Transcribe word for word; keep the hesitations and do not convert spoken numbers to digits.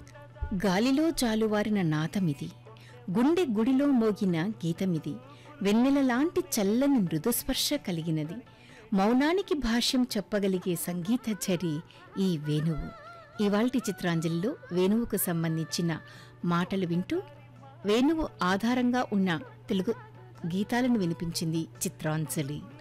గాలిలో జాలువారిన నాదమిది, గుండె గుడిలో మోగిన గీతమిది, వెన్నెలలాంటి చల్లని మృదుస్పర్శ కలిగినది, మౌనానికి భాష్యం చెప్పగలిగే సంగీత ఝరి ఈ వేణువు. ఇవాల్టి చిత్రాంజలిలో వేణువుకు సంబంధించిన మాటలు వింటూ వేణువు ఆధారంగా ఉన్న తెలుగు గీతాలను వినిపించింది చిత్రాంజలి.